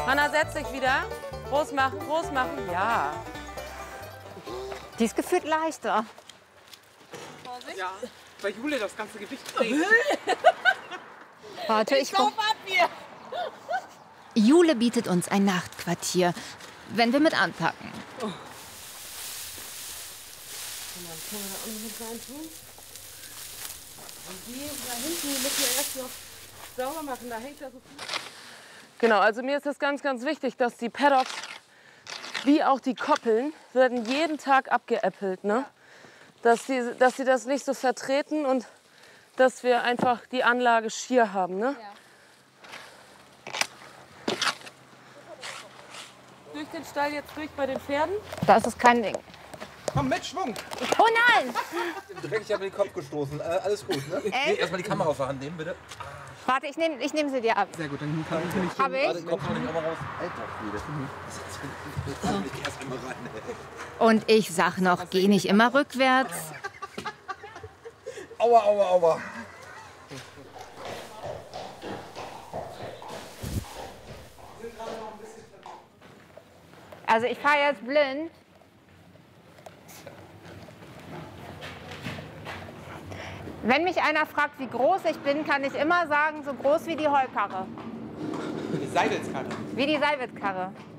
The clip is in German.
Hanna, setz dich wieder. Groß machen, ja. Die ist gefühlt leichter. Vorsicht. Ja, weil Jule das ganze Gewicht trägt. Warte, ich guck. Jule bietet uns ein Nachtquartier, wenn wir mit anpacken. Oh. Können wir da unten mit reintun? Und die da hinten, die müssen wir erst noch sauber machen. Da hängt ja so viel. Genau, also mir ist das ganz, ganz wichtig, dass die Paddocks, wie auch die Koppeln, werden jeden Tag abgeäppelt. Ne? Dass sie das nicht so vertreten und dass wir einfach die Anlage schier haben. Ne? Ja. Durch den Stall jetzt durch bei den Pferden? Da ist es kein Ding. Komm, mit Schwung! Oh nein! Direkt, ich habe den Kopf gestoßen. Alles gut, ne? Nee, erstmal die Kamera aus der Hand nehmen, bitte. Warte, ich nehm sie dir ab. Sehr gut, dann kann ich Hab ich? Warte, Kopf noch nicht auch mal raus. Alter, Friede. Erst einmal rein. Und ich sag noch, geh nicht immer rückwärts. Aua, aua, aua. Also ich fahre jetzt blind. Wenn mich einer fragt, wie groß ich bin, kann ich immer sagen, so groß wie die Heulkarre. Die Seidelskarre. Wie die Seilwitzkarre.